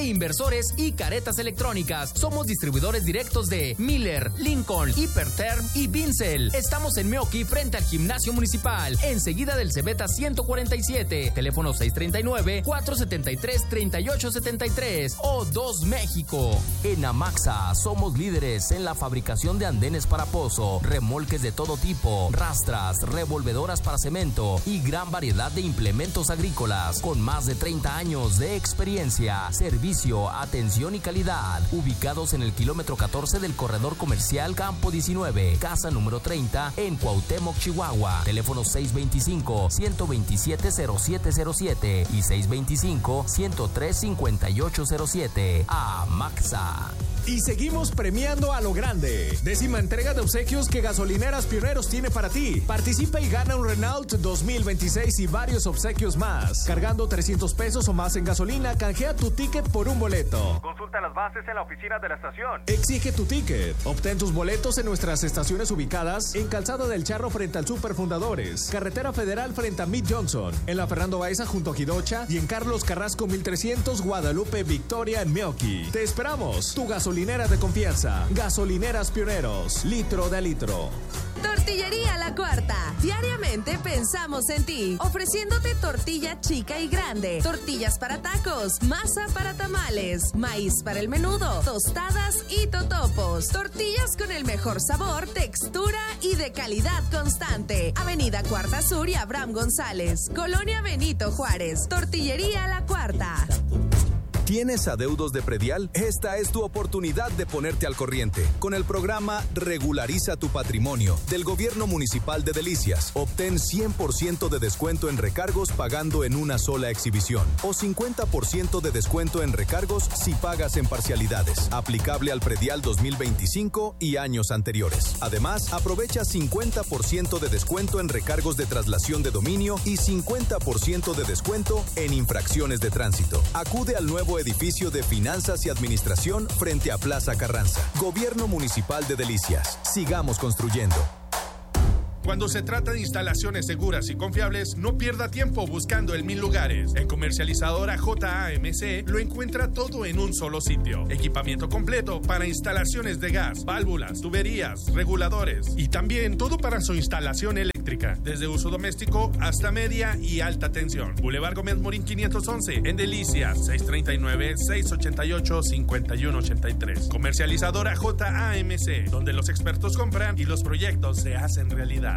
Inversores y caretas electrónicas. Somos distribuidores directos de Miller, Lincoln, Hiperterm y Vincel. Estamos en Meoqui frente al gimnasio municipal, enseguida del Cebeta 147, teléfono 639-473-3873 o 2 México. En Amaxa somos líderes en la fabricación de andenes para pozo, remolques de todo tipo, rastras, revolvedoras para cemento y gran variedad de implementos agrícolas con más de 30 años de experiencia, servicio, atención y calidad. Ubicados en el kilómetro 14 del corredor comercial Campo 19, casa número 30 en Cuauhtémoc, Chihuahua. Teléfono 625-127-0707 y 625-103-5807. Amaxa. Y seguimos premiando a lo grande. 10ª entrega de obsequios que Gasolineras Pioneros tiene para ti. Participa y gana un Renault 2026 y varios obsequios más. Cargando 300 pesos o más en gasolina, canjea tu ticket por un boleto. Consulta las bases en la oficina de la estación. Exige tu ticket. Obtén tus boletos en nuestras estaciones ubicadas en Calzada del Charro frente al Super Fundadores, Carretera Federal frente a Mid Johnson, en la Fernando Baeza junto a Jidocha y en Carlos Carrasco 1300 Guadalupe Victoria en Meoqui. Te esperamos. Tu gasolinera de confianza. Gasolineras Pioneros. Litro de litro. Tortillería La Cuarta. Diariamente pensamos en ti, ofreciéndote tortilla chica y grande, tortillas para tacos, masa para tamales, maíz para el menudo, tostadas y totopos. Tortillas con el mejor sabor, textura y de calidad constante. Avenida Cuarta Sur y Abraham González, Colonia Benito Juárez. Tortillería La Cuarta. ¿Tienes adeudos de predial? Esta es tu oportunidad de ponerte al corriente. Con el programa Regulariza tu Patrimonio del Gobierno Municipal de Delicias, obtén 100% de descuento en recargos pagando en una sola exhibición o 50% de descuento en recargos si pagas en parcialidades. Aplicable al predial 2025 y años anteriores. Además, aprovecha 50% de descuento en recargos de traslación de dominio y 50% de descuento en infracciones de tránsito. Acude al nuevo edificio de Finanzas y Administración frente a Plaza Carranza. Gobierno Municipal de Delicias. Sigamos construyendo. Cuando se trata de instalaciones seguras y confiables, no pierda tiempo buscando el 1000 lugares. En Comercializadora JAMC lo encuentra todo en un solo sitio. Equipamiento completo para instalaciones de gas, válvulas, tuberías, reguladores y también todo para su instalación eléctrica, desde uso doméstico hasta media y alta tensión. Boulevard Gómez Morín 511, en Delicias, 639-688-5183. Comercializadora JAMC, donde los expertos compran y los proyectos se hacen realidad.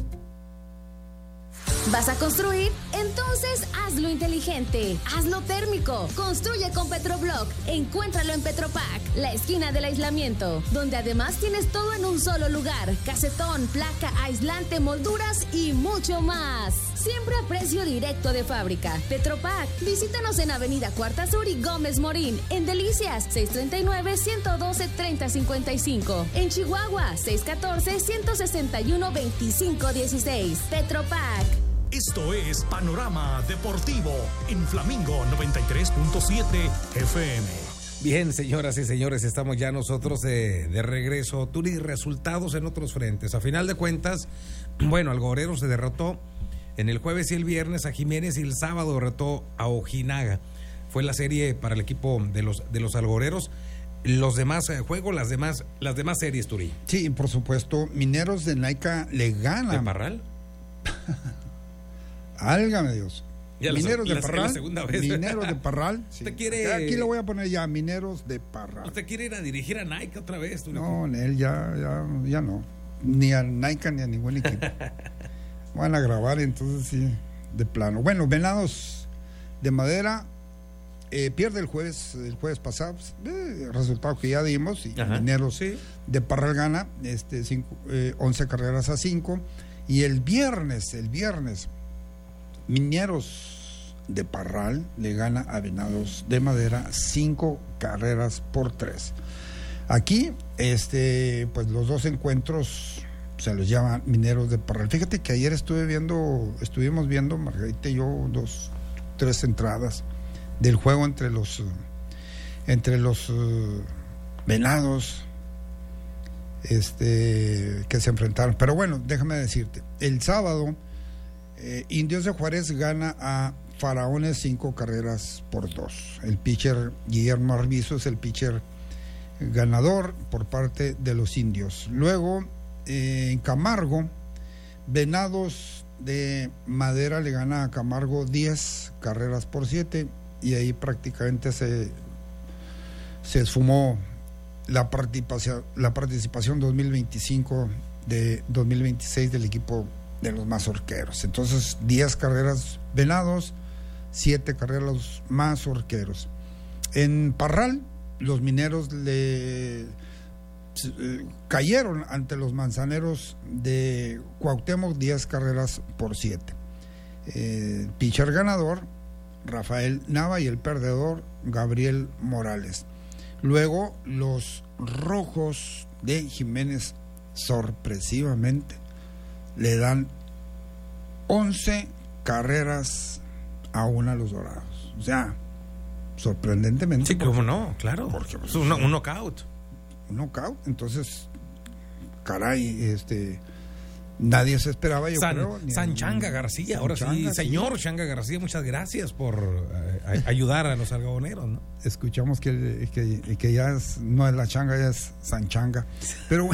¿Vas a construir? Entonces hazlo inteligente, hazlo térmico. Construye con Petroblock. Encuéntralo en Petropac, la esquina del aislamiento, donde además tienes todo en un solo lugar: casetón, placa, aislante, molduras y mucho más. Siempre a precio directo de fábrica. Petropac. Visítanos en Avenida Cuarta Sur y Gómez Morín. En Delicias, 639-112-3055. En Chihuahua, 614-161-2516. Petropac. Esto es Panorama Deportivo en Flamingo 93.7 FM. Bien, señoras y señores, estamos ya nosotros de regreso. Turi, resultados en otros frentes. A final de cuentas, bueno, Algodonero se derrotó en el jueves y el viernes a Jiménez y el sábado derrotó a Ojinaga. Fue la serie para el equipo de los algodoneros. Los demás juegos, las demás series, Turi. Sí, por supuesto. Mineros de Naica le ganan. ¿De Parral? Álgame Dios. Mineros de Parral. La segunda vez. Mineros de Parral. Sí. ¿Usted quiere... Aquí lo voy a poner ya, Mineros de Parral. ¿Usted quiere ir a dirigir a Naica otra vez? Turi? No, él ya no. Ni a Naica ni a ningún equipo. Van a grabar, entonces sí, de plano. Bueno, Venados de Madera pierde el jueves pasado, resultado que ya dimos, y Mineros de Parral gana 11 carreras a 5. Y el viernes, Mineros de Parral le gana a Venados de Madera 5 carreras por 3. Aquí, pues los dos encuentros se los llama Mineros de Parral. Fíjate que ayer estuvimos viendo, Margarita y yo, 3 entradas del juego entre los Venados que se enfrentaron. Pero bueno, déjame decirte, el sábado Indios de Juárez gana a Faraones 5 carreras por 2. El pitcher Guillermo Arvizo es el pitcher ganador por parte de los indios. Luego, en Camargo, Venados de Madera le gana a Camargo 10 carreras por 7 y ahí prácticamente se esfumó la participación 2025 de 2026 del equipo de los mazorqueros. Entonces 10 carreras Venados, 7 carreras mazorqueros. En Parral los mineros cayeron ante los manzaneros de Cuauhtémoc 10 carreras por 7. El pitcher ganador Rafael Nava y el perdedor Gabriel Morales. Luego los rojos de Jiménez sorpresivamente le dan 11 carreras a 1 a los dorados. O sea, sorprendentemente. Sí, cómo no, claro. Porque pues, un knockout. Un knockout. Entonces, caray, nadie se esperaba, yo creo. San Changa García, ahora sí, señor Changa García, muchas gracias por ayudar a los algodoneros, ¿no? Escuchamos que ya no es la Changa, ya es San Changa. Pero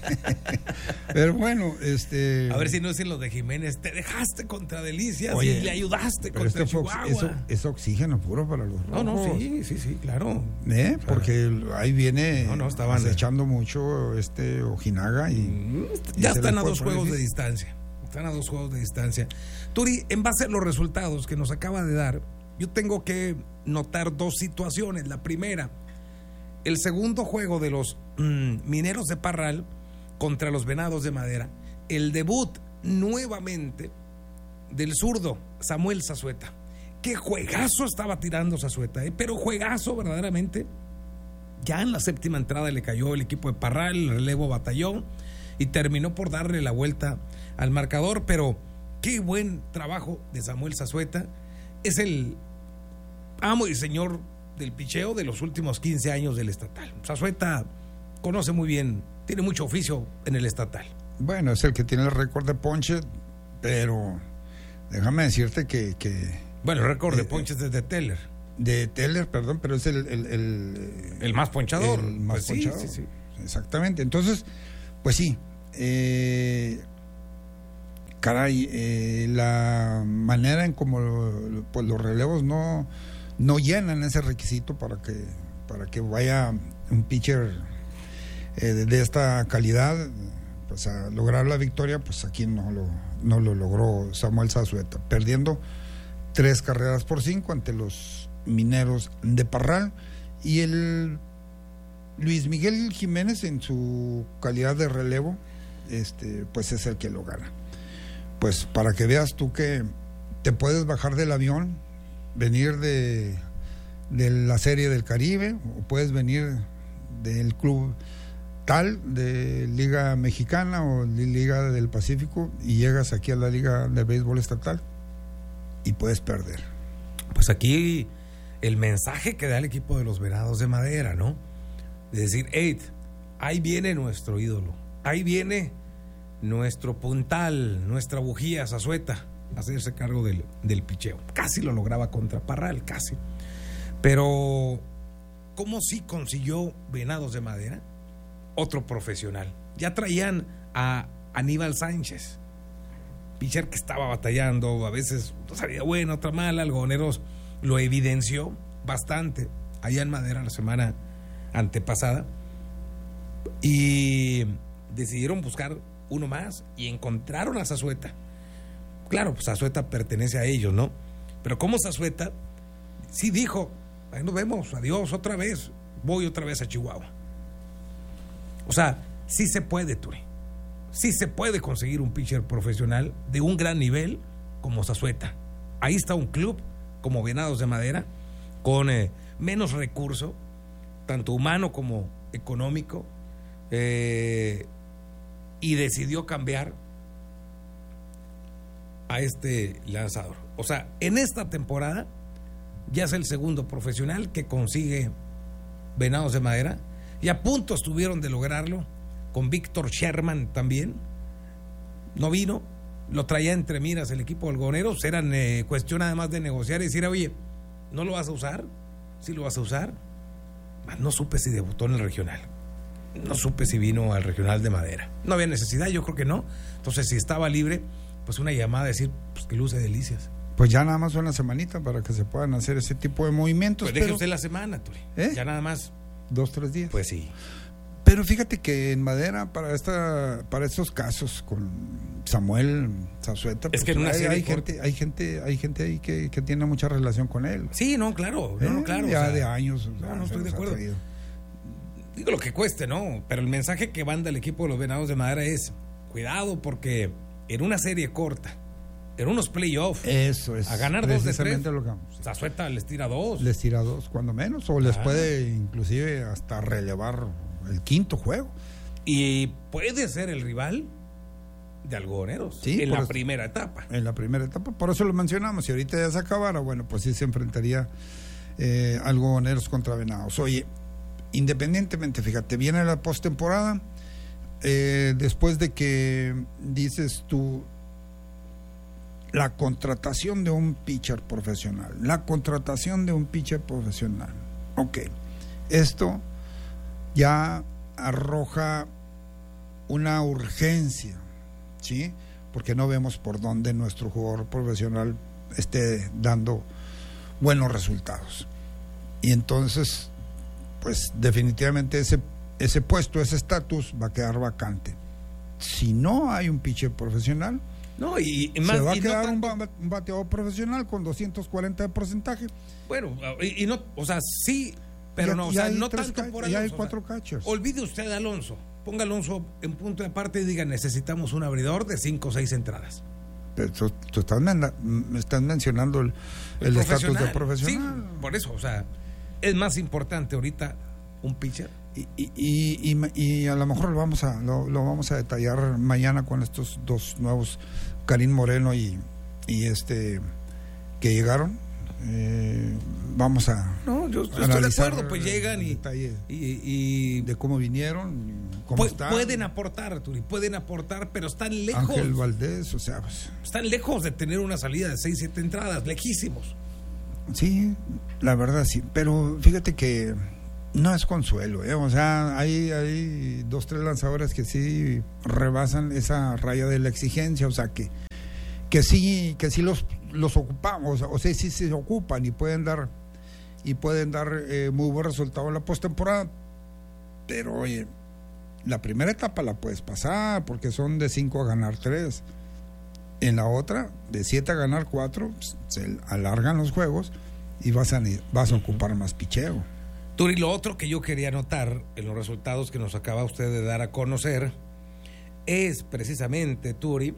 bueno, a ver si no dicen los de Jiménez, te dejaste contra Delicias y le ayudaste contra Chihuahua. Es oxígeno puro para los rojos. No, sí, claro. Porque ahí viene estaban echando mucho Ojinaga y ya están a 2 juegos de distancia. Están a 2 juegos de distancia. Turi, en base a los resultados que nos acaba de dar, yo tengo que notar 2 situaciones. La primera, el segundo juego de los mineros de Parral contra los Venados de Madera, el debut nuevamente del zurdo Samuel Zazueta. Qué juegazo estaba tirando Zazueta, pero juegazo verdaderamente. Ya en la 7ª entrada le cayó el equipo de Parral, el relevo batalló y terminó por darle la vuelta al marcador, pero qué buen trabajo de Samuel Zazueta. Es el amo y señor del picheo de los últimos 15 años del estatal. Zazueta conoce muy bien, tiene mucho oficio en el estatal. Bueno, es el que tiene el récord de ponche, pero déjame decirte que bueno, el récord de ponches es de Teller. De Teller, perdón, pero es el más ponchador. El más pues ponchador. Sí. Exactamente. Entonces, pues sí. La manera en como pues los relevos no llenan ese requisito para que vaya un pitcher de esta calidad pues a lograr la victoria, pues aquí no lo logró Samuel Zazueta, perdiendo 3 carreras por 5 ante los mineros de Parral. Y el Luis Miguel Jiménez, en su calidad de relevo, pues es el que lo gana. Pues para que veas tú que te puedes bajar del avión, venir de la Serie del Caribe, o puedes venir del club tal, de Liga Mexicana o de Liga del Pacífico, y llegas aquí a la Liga de Béisbol Estatal y puedes perder. Pues aquí el mensaje que da el equipo de los Venados de Madera, ¿no? De decir, hey, ahí viene nuestro ídolo, ahí viene nuestro puntal, nuestra bujía Zazueta, hacerse cargo del picheo. Casi lo lograba contra Parral, casi. Pero, ¿cómo sí consiguió Venados de Madera? Otro profesional. Ya traían a Aníbal Sánchez, pitcher que estaba batallando, a veces salía buena, otra mala. Algodoneros lo evidenció bastante allá en Madera la semana antepasada y decidieron buscar uno más y encontraron a Zazueta. Claro, pues Zazueta pertenece a ellos, ¿no? Pero como Zazueta sí dijo, ahí nos vemos, adiós, otra vez, voy otra vez a Chihuahua. O sea, sí se puede, Turi. Sí se puede conseguir un pitcher profesional de un gran nivel como Zazueta. Ahí está un club como Venados de Madera con menos recurso, tanto humano como económico, y decidió cambiar a este lanzador. O sea, en esta temporada ya es el segundo profesional que consigue Venados de Madera, y a punto estuvieron de lograrlo con Víctor Sherman también. No vino, lo traía entre miras el equipo algodoneros. Eran cuestión además de negociar y decir, oye, ¿no lo vas a usar? ¿Sí lo vas a usar? No supe si debutó en el regional. No supe si vino al regional de Madera. No había necesidad, yo creo que no. Entonces, si estaba libre, pues una llamada a decir, pues que luce delicias. Pues ya nada más una semanita para que se puedan hacer ese tipo de movimientos. Pues deje usted la semana, Turi. Ya nada más. 2-3 días. Pues sí. Pero fíjate que en Madera, para estos casos, con Samuel Zazueta, es que en una hay gente ahí que tiene mucha relación con él. Sí, no, claro. No, claro. Ya de años. No estoy de acuerdo. Digo lo que cueste, ¿no? Pero el mensaje que manda el equipo de los Venados de Madera es, cuidado, porque en una serie corta, en unos playoffs, eso es, a ganar 2 de 3, Zazueta les tira 2. Les tira 2, cuando menos, o les puede inclusive hasta relevar el quinto juego. Y puede ser el rival de algodoneros en la primera etapa. En la primera etapa, por eso lo mencionamos. Si ahorita ya se acabara, bueno, pues sí se enfrentaría algodoneros contra Venados. Oye, independientemente, fíjate, viene la postemporada, después de que dices tú la contratación de un pitcher profesional, ok, esto ya arroja una urgencia, ¿sí? Porque no vemos por dónde nuestro jugador profesional esté dando buenos resultados, y entonces pues definitivamente ese puesto, ese estatus va a quedar vacante. Si no hay un pitcher profesional, más, se va a quedar un bateador profesional con 240 de porcentaje. Bueno, y no, o sea, sí, pero no, o sea, no tanto por Alonso. Ya hay 4 catchers. Olvide usted a Alonso, ponga a Alonso en punto de aparte y diga, necesitamos un abridor de 5 o 6 entradas. Tú estás mencionando el estatus de profesional. Sí, por eso, o sea, es más importante ahorita un pitcher. Y a lo mejor lo vamos a detallar mañana con estos 2 nuevos, Karim Moreno y que llegaron. Vamos a yo estoy de acuerdo, pues llegan y de cómo vinieron, cómo están. Pueden aportar, Turi, pero están lejos. Ángel Valdés, o sea, pues, están lejos de tener una salida de 6-7 entradas, lejísimos. Sí, la verdad sí, pero fíjate que no es consuelo, o sea, hay 2-3 lanzadores que sí rebasan esa raya de la exigencia, o sea, que sí los ocupamos, o sea, sí se ocupan y pueden dar muy buen resultado en la postemporada, pero oye, la primera etapa la puedes pasar porque son de 5 a ganar 3, en la otra de 7 a ganar 4, se alargan los juegos y vas a ocupar más picheo. Turi, lo otro que yo quería notar en los resultados que nos acaba usted de dar a conocer es precisamente, Turi,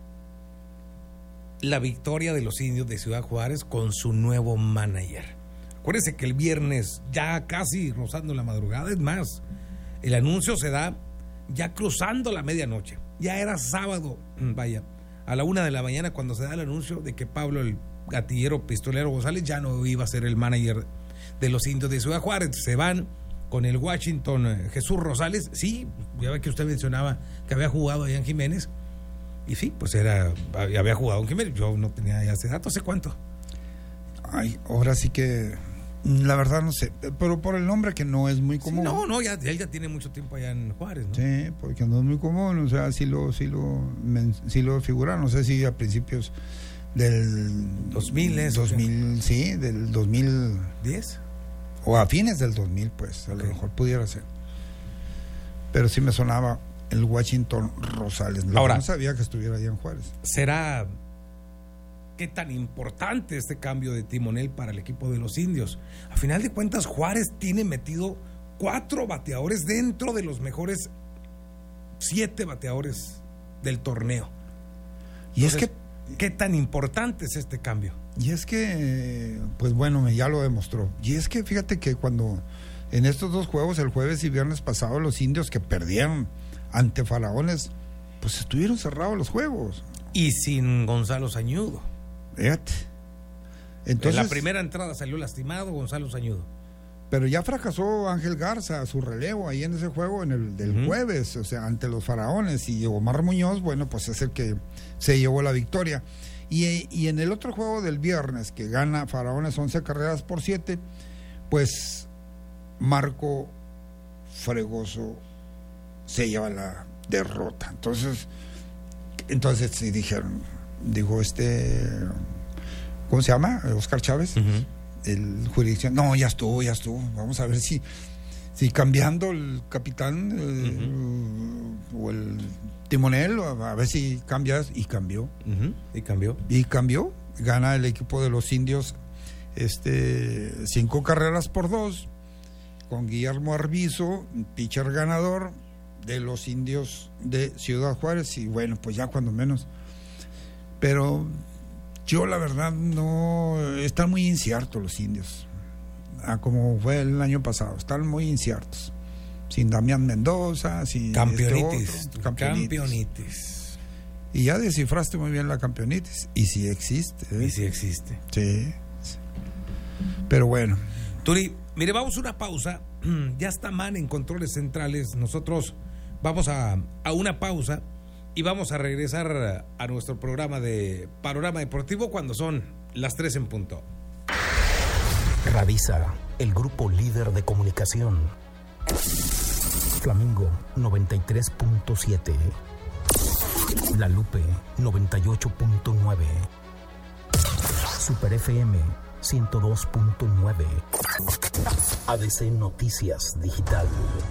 la victoria de los Indios de Ciudad Juárez con su nuevo manager. Acuérdense que el viernes, ya casi rozando la madrugada, es más, el anuncio se da ya cruzando la medianoche. Ya era sábado, vaya, a la 1 de la mañana cuando se da el anuncio de que Pablo, el gatillero pistolero González, ya no iba a ser el manager de los Indios de Ciudad Juárez. Se van con el Washington Jesús Rosales. Sí, ya ve que usted mencionaba que había jugado allá en Jiménez. Y sí, pues había jugado en Jiménez. Yo no tenía ya ese dato. ¿Hace cuánto? Ay, ahora sí que la verdad no sé, pero por el nombre que no es muy común. Sí, él ya tiene mucho tiempo allá en Juárez, ¿no? Sí, porque no es muy común, o sea, sí lo figuraron, no sé si a principios del 2000, sí, del 2010 o a fines del 2000, pues a lo mejor pudiera ser, pero sí me sonaba el Washington Rosales. Ahora, no sabía que estuviera allá en Juárez. ¿Será qué tan importante este cambio de timonel para el equipo de los Indios? A final de cuentas, Juárez tiene metido 4 bateadores dentro de los mejores 7 bateadores del torneo. Y entonces, es que ¿qué tan importante es este cambio? Y es que, pues bueno, ya lo demostró. Y es que fíjate que cuando en estos 2 juegos, el jueves y viernes pasado, los Indios que perdieron ante Faraones, pues estuvieron cerrados los juegos. Y sin Gonzalo Sañudo. Fíjate. Entonces, en la primera entrada salió lastimado Gonzalo Sañudo. Pero ya fracasó Ángel Garza, su relevo ahí en ese juego, en el del jueves, o sea, ante los Faraones. Y Omar Muñoz, bueno, pues es el que se llevó la victoria. Y en el otro juego del viernes, que gana Faraones 11 carreras por 7, pues Marco Fregoso se lleva la derrota. Entonces sí dijeron, ¿cómo se llama? Oscar Chávez. El jurisdicción, no, ya estuvo, vamos a ver si cambiando el capitán o el timonel, a ver si cambias, y cambió. Y cambió, gana el equipo de los indios 5 carreras por 2, con Guillermo Arbizo, pitcher ganador de los indios de Ciudad Juárez, y bueno, pues ya cuando menos. Pero yo la verdad no, están muy inciertos los indios, como fue el año pasado, están muy inciertos, sin Damián Mendoza, sin campeonitis. Y ya descifraste muy bien la campeonitis, y sí existe. Sí. Pero bueno. Turi, mire, vamos a una pausa, ya está Man en controles centrales, nosotros vamos a una pausa. Y vamos a regresar a nuestro programa de Panorama Deportivo cuando son las 3 en punto. Radisa, el grupo líder de comunicación. Flamingo 93.7. La Lupe 98.9. Super FM 102.9. ADC Noticias Digital.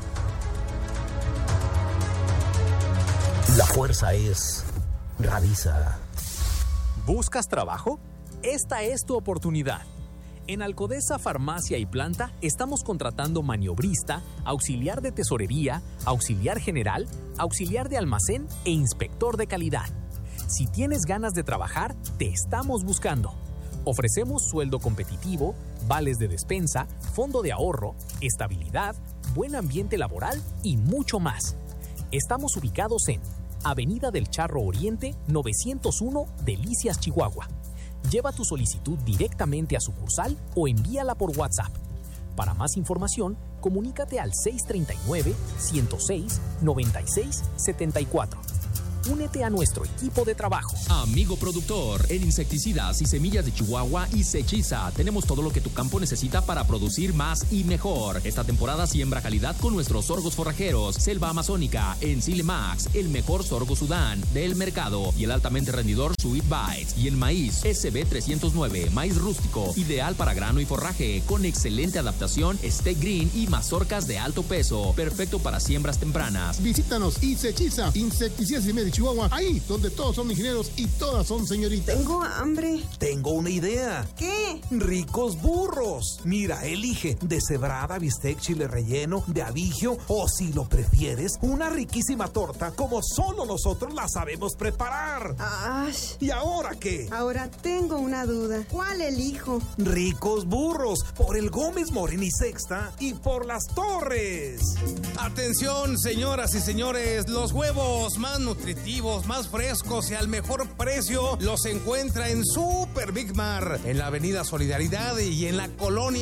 La fuerza es Radisa. ¿Buscas trabajo? Esta es tu oportunidad. En Alcodesa Farmacia y Planta estamos contratando maniobrista, auxiliar de tesorería, auxiliar general, auxiliar de almacén e inspector de calidad. Si tienes ganas de trabajar, te estamos buscando. Ofrecemos sueldo competitivo, vales de despensa, fondo de ahorro, estabilidad, buen ambiente laboral y mucho más. Estamos ubicados en Avenida del Charro Oriente, 901, Delicias, Chihuahua. Lleva tu solicitud directamente a sucursal o envíala por WhatsApp. Para más información, comunícate al 639-106-9674. Únete a nuestro equipo de trabajo. Amigo productor, en insecticidas y semillas de Chihuahua y Sechiza tenemos todo lo que tu campo necesita para producir más y mejor. Esta temporada siembra calidad con nuestros sorgos forrajeros, Selva Amazónica, Encile Max, el mejor sorgo Sudán del mercado y el altamente rendidor Sweet Bites, y el maíz SB309, maíz rústico, ideal para grano y forraje, con excelente adaptación, Steak Green y mazorcas de alto peso, perfecto para siembras tempranas. Visítanos y Sechiza, insecticidas y de Chihuahua, ahí donde todos son ingenieros y todas son señoritas. Tengo hambre. Tengo una idea. ¿Qué? Ricos burros. Mira, elige deshebrada, bistec, chile relleno, de abigio, o si lo prefieres, una riquísima torta como solo nosotros la sabemos preparar. ¡Ay! ¿Y ahora qué? Ahora tengo una duda. ¿Cuál elijo? Ricos burros, por el Gómez Morín y Sexta y por Las Torres. Atención, señoras y señores, los huevos más nutritivos, más frescos y al mejor precio los encuentra en Super Big Mar, en la Avenida Solidaridad y en la colonia